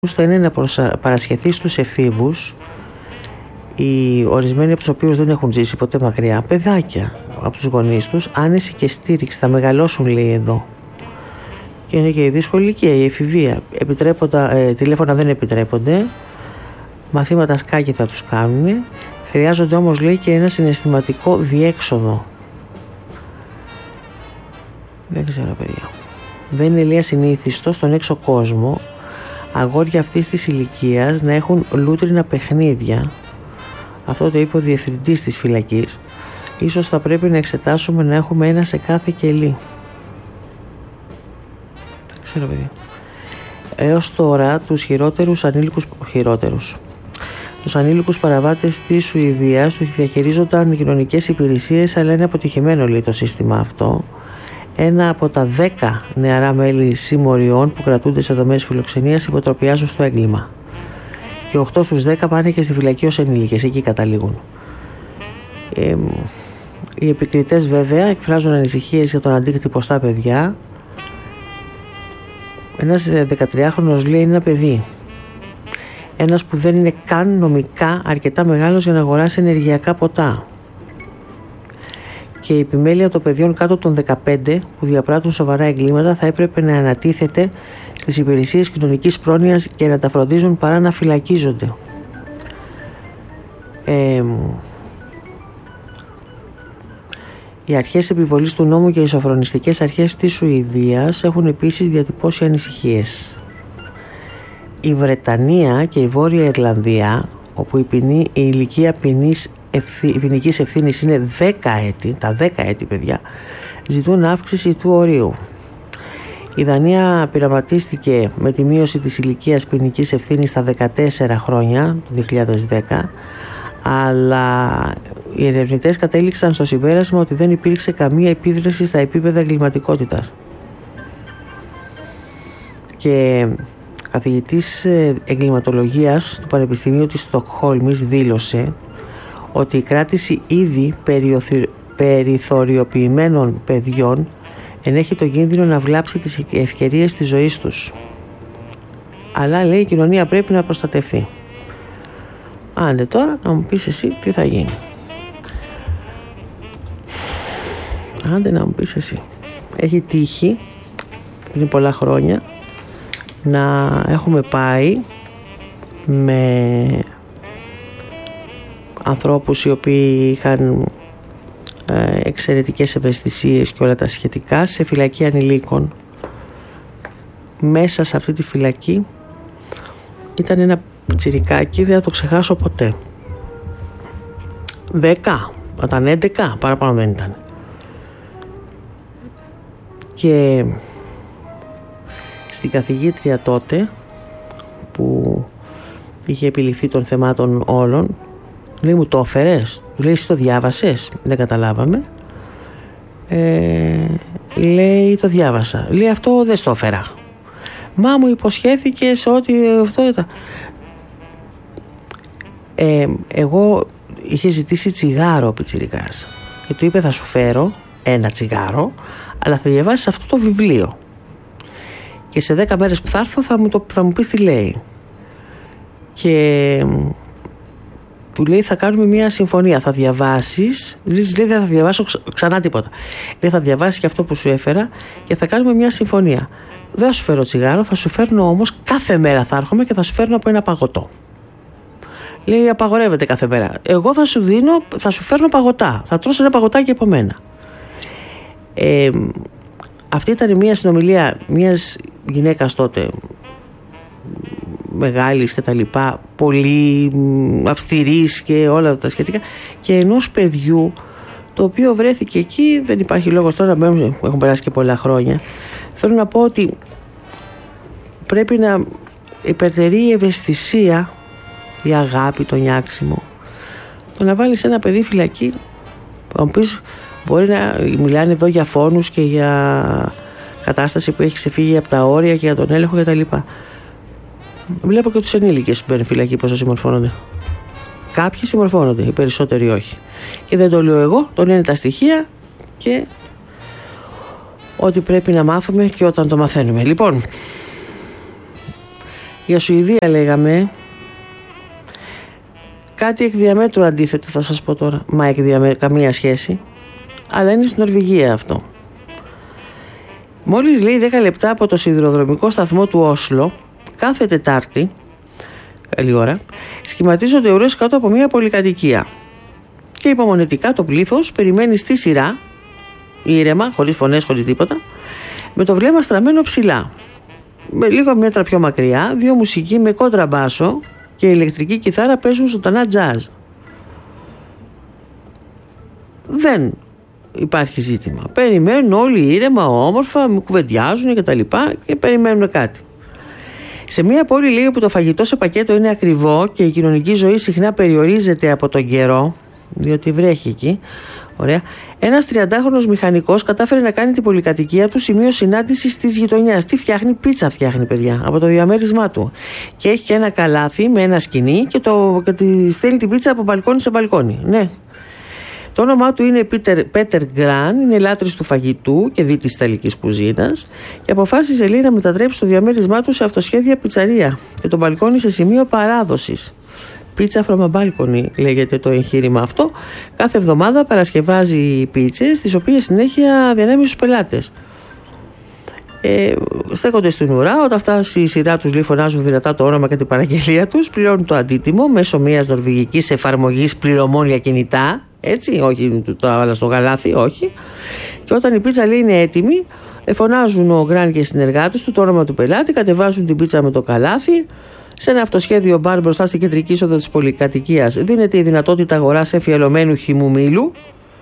θα είναι να παρασχεθεί στους εφήβους, οι ορισμένοι από τους οποίους δεν έχουν ζήσει ποτέ μακριά, παιδάκια από τους γονείς τους, άνεση και στήριξη. Θα μεγαλώσουν, λέει εδώ. Και είναι και η δύσκολη ηλικία, η εφηβεία. Τηλέφωνα δεν επιτρέπονται. Μαθήματα σκάκι θα τους κάνουν. Χρειάζονται όμως, λέει, και ένα συναισθηματικό διέξοδο. Δεν ξέρω, παιδιά. Δεν είναι, λέει, ασυνήθιστο στον έξω κόσμο αγόρια αυτής της ηλικίας να έχουν λούτρινα παιχνίδια. Αυτό το είπε ο διευθυντής της φυλακής. Ίσως θα πρέπει να εξετάσουμε να έχουμε ένα σε κάθε κελί. Δεν ξέρω, παιδιά. Έως τώρα τους ανήλικους παραβάτες της Σουηδίας τους διαχειρίζονταν κοινωνικές υπηρεσίες, αλλά είναι αποτυχημένο, λέει, το σύστημα αυτό. Ένα από τα 10 νεαρά μέλη συμμοριών που κρατούνται σε δομές φιλοξενίας υποτροπιάζουν στο έγκλημα. Και 8 στους 10 πάνε και στη φυλακή ως ενήλικες, εκεί καταλήγουν. Οι επικριτές, βέβαια, εκφράζουν ανησυχίες για τον αντίκτυπο στα παιδιά. Ένας 13χρονος, λέει, είναι ένα παιδί. Ένας που δεν είναι καν νομικά αρκετά μεγάλος για να αγοράσει ενεργειακά ποτά. Και η επιμέλεια των παιδιών κάτω των 15 που διαπράττουν σοβαρά εγκλήματα θα έπρεπε να ανατίθεται στις υπηρεσίες κοινωνικής πρόνοιας και να τα φροντίζουν παρά να φυλακίζονται. Οι αρχές επιβολής του νόμου και οι σοφρονιστικές αρχές της Σουηδίας έχουν επίσης διατυπώσει ανησυχίες. Η Βρετανία και η Βόρεια Ιρλανδία, όπου η ηλικία ποινικής ευθύνης είναι 10 έτη, τα 10 έτη, παιδιά, ζητούν αύξηση του ορίου. Η Δανία πειραματίστηκε με τη μείωση της ηλικίας ποινικής ευθύνης στα 14 χρόνια, το 2010, αλλά οι ερευνητές κατέληξαν στο συμπέρασμα ότι δεν υπήρξε καμία επίδραση στα επίπεδα εγκληματικότητας. Και καθηγητής εγκληματολογίας του Πανεπιστημίου της Στοκχόλμης δήλωσε ότι η κράτηση ήδη περιθωριοποιημένων παιδιών ενέχει το κίνδυνο να βλάψει τις ευκαιρίες της ζωής τους. Αλλά, λέει, η κοινωνία πρέπει να προστατευτεί. Άντε τώρα να μου πεις εσύ τι θα γίνει. Άντε να μου πεις εσύ. Έχει τύχει πριν πολλά χρόνια να έχουμε πάει με ανθρώπους οι οποίοι είχαν εξαιρετικές ευαισθησίες και όλα τα σχετικά σε φυλακή ανηλίκων. Μέσα σε αυτή τη φυλακή ήταν ένα πιτσιρικάκι, δεν θα το ξεχάσω ποτέ. 10, ήταν 11, παραπάνω δεν ήταν. Και στην καθηγήτρια τότε που είχε επιληφθεί των θεμάτων όλων, λέει, μου το έφερες? Του λέει, εσύ το διάβασες? Δεν καταλάβαμε. Λέει, το διάβασα. Λέει, αυτό δεν στο έφερα. Μα μου υποσχέθηκες ότι αυτό ήταν. Εγώ είχε ζητήσει τσιγάρο ο πιτσιρικάς και του είπε, θα σου φέρω ένα τσιγάρο, αλλά θα διαβάσεις αυτό το βιβλίο και σε 10 μέρες που θα έρθω θα μου πεις τι λέει. Και του λέει, θα κάνουμε μια συμφωνία, θα διαβάσεις, λέει, δεν θα διαβάσω ξανά τίποτα, λέει, θα διαβάσεις και αυτό που σου έφερα και θα κάνουμε μια συμφωνία. Δεν θα σου φέρω τσιγάρο, θα σου φέρνω όμως κάθε μέρα, θα έρχομαι και θα σου φέρνω από ένα παγωτό. Λέει, απαγορεύεται κάθε μέρα. Εγώ θα σου φέρνω παγωτά, θα τρως ένα παγωτάκι από μένα. Αυτή ήταν μια συνομιλία μιας γυναίκας τότε, μεγάλης και τα λοιπά, πολύ αυστηρής και όλα τα σχετικά, και ενός παιδιού το οποίο βρέθηκε εκεί. Δεν υπάρχει λόγος τώρα, έχουν περάσει και πολλά χρόνια. Θέλω να πω ότι πρέπει να υπερτερεί η ευαισθησία, η αγάπη, το νιάξιμο. Το να βάλεις ένα παιδί φυλακή, θα μου πεις, μπορεί να μιλάνε εδώ για φόνους και για κατάσταση που έχει ξεφύγει από τα όρια και για τον έλεγχο και τα λοιπά. Βλέπω και τους ενήλικες που μπαίνουν φυλακή πόσο συμμορφώνονται. Κάποιοι συμμορφώνονται, οι περισσότεροι όχι. Και δεν το λέω εγώ, το λένε τα στοιχεία και ό,τι πρέπει να μάθουμε και όταν το μαθαίνουμε. Λοιπόν, Για Σουηδία λέγαμε. Κάτι εκ διαμέτρου αντίθετο θα σας πω τώρα. Μα καμία σχέση. Αλλά είναι στην Νορβηγία αυτό. Μόλις λέει 10 λεπτά από το σιδηροδρομικό σταθμό του Όσλο, κάθε Τετάρτη, καλή ώρα, σχηματίζονται ουρές κάτω από μια πολυκατοικία. Και υπομονετικά το πλήθος περιμένει στη σειρά, ήρεμα, χωρίς φωνές, χωρίς τίποτα, με το βλέμμα στραμμένο ψηλά. Με λίγο μέτρα πιο μακριά, δύο μουσικοί με κόντρα μπάσο και ηλεκτρική κιθάρα παίζουν ζωντανά τζάζ. Δεν υπάρχει ζήτημα. Περιμένουν όλοι ήρεμα, όμορφα, κουβεντιάζουν και τα λοιπά και περιμένουν κάτι. Σε μια πόλη λέει όπου το φαγητό σε πακέτο είναι ακριβό και η κοινωνική ζωή συχνά περιορίζεται από τον καιρό, διότι βρέχει εκεί, ωραία, ένας 30χρονος μηχανικός κατάφερε να κάνει την πολυκατοικία του σημείο συνάντησης της γειτονιάς. Τι φτιάχνει? Πίτσα φτιάχνει, παιδιά, από το διαμέρισμά του. Και έχει και ένα καλάθι με ένα σκοινί και τη στέλνει την πίτσα από μπαλκόνι σε μπαλκόνι. Ναι. Το όνομά του είναι Πέτερ Γκραν, είναι λάτρης του φαγητού και δίτης ιταλικής κουζίνας και αποφάσισε, λέει, να μετατρέψει το διαμέρισμά του σε αυτοσχέδια πιτσαρία και το μπαλκόνι σε σημείο παράδοσης. Pizza from a balcony λέγεται το εγχείρημα αυτό. Κάθε εβδομάδα παρασκευάζει πίτσες, τις οποίες συνέχεια διανέμει στους πελάτες. Στέκονται στην ουρά, όταν φτάσει η σειρά τους, λέει, φωνάζουν δυνατά το όνομα και την παραγγελία τους, πληρώνουν το αντίτιμο μέσω μιας νορβηγικής εφαρμογής πληρωμών για κινητά, έτσι, όχι το άλλα στο γαλάθι, όχι. Και όταν η πίτσα, λέει, είναι έτοιμη, φωνάζουν ο Γκραν και οι συνεργάτες του το όνομα του πελάτη, κατεβάζουν την πίτσα με το καλάθι. Σε ένα αυτοσχέδιο μπαρ μπροστά στην κεντρική είσοδο της πολυκατοικίας δίνεται η δυνατότητα αγοράς εφιαλωμένου χυμού μήλου.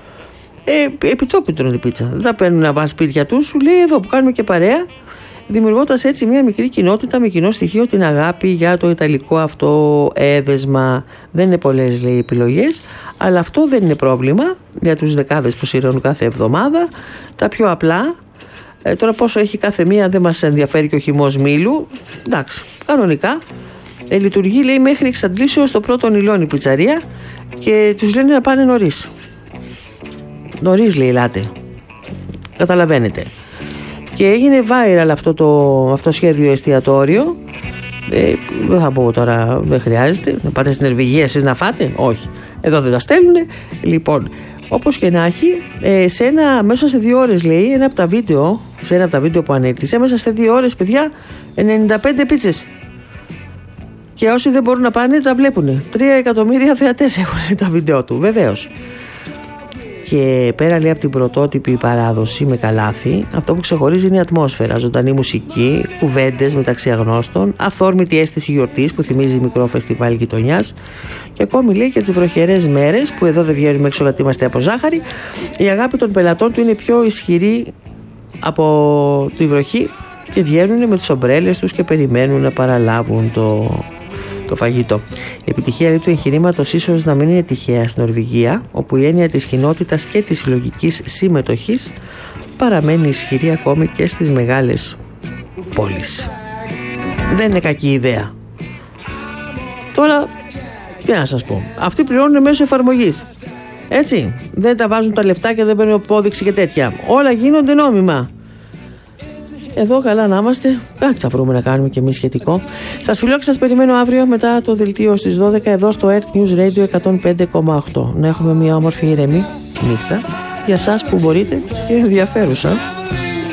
Επιτόπου τρώνε την πίτσα. Δεν τα παίρνουν να πάνε σπίτια τους, σου λέει εδώ που κάνουμε και παρέα, δημιουργώντας έτσι μια μικρή κοινότητα με κοινό στοιχείο την αγάπη για το ιταλικό αυτό έδεσμα. Δεν είναι πολλές, λέει, επιλογές, αλλά αυτό δεν είναι πρόβλημα για τους δεκάδες που σειρώνουν κάθε εβδομάδα. Τα πιο απλά. Τώρα πόσο έχει κάθε μία δεν μας ενδιαφέρει και ο χυμός μήλου. Εντάξει, κανονικά. Λειτουργεί, λέει, μέχρι εξαντλήσεως το πρώτο νηλόνι πιτσαρία και τους λένε να πάνε νωρίς. Νωρίς, λέει, ελάτε. Καταλαβαίνετε. Και έγινε viral αυτό το σχέδιο εστιατόριο. Δεν θα πω τώρα, δεν χρειάζεται. Να πάτε στην Νορβηγία εσείς να φάτε. Όχι. Εδώ δεν τα στέλνουν. Λοιπόν, όπως και να έχει, μέσα σε 2 ώρες, λέει, σε ένα από τα βίντεο που ανέκτησε, μέσα σε 2 ώρες, παιδιά, 95 πίτσες. Και όσοι δεν μπορούν να πάνε, τα βλέπουν. 3 εκατομμύρια θεατές έχουν τα βίντεο του, βεβαίως. Και πέρα, λέει, από την πρωτότυπη παράδοση με καλάθι, αυτό που ξεχωρίζει είναι η ατμόσφαιρα. Ζωντανή μουσική, κουβέντες μεταξύ αγνώστων, αυθόρμητη αίσθηση γιορτής που θυμίζει μικρό φεστιβάλ γειτονιάς. Και ακόμη, λέει, και τις βροχερές μέρες που εδώ δεν βγαίνουμε έξω γιατί είμαστε από ζάχαρη, η αγάπη των πελατών του είναι πιο ισχυρή από τη βροχή και βγαίνουν με τις ομπρέλες τους και περιμένουν να παραλάβουν το φαγητό. Η επιτυχία του εγχειρήματος ίσως να μην είναι τυχαία στην Νορβηγία, όπου η έννοια της κοινότητας και της συλλογικής συμμετοχής παραμένει ισχυρή ακόμη και στις μεγάλες πόλεις. Δεν είναι κακή ιδέα. Τώρα, τι να σας πω, αυτοί πληρώνουν μέσω εφαρμογής. Έτσι, δεν τα βάζουν τα λεφτά και δεν παίρνουν απόδειξη και τέτοια. Όλα γίνονται νόμιμα. Εδώ καλά να είμαστε, κάτι θα βρούμε να κάνουμε και εμείς σχετικό. Σας φιλώ και σας περιμένω αύριο μετά το δελτίο στις 12 εδώ στο Earth News Radio 105,8. Να έχουμε μια όμορφη ηρεμή νύχτα για σας που μπορείτε και ενδιαφέρουσα.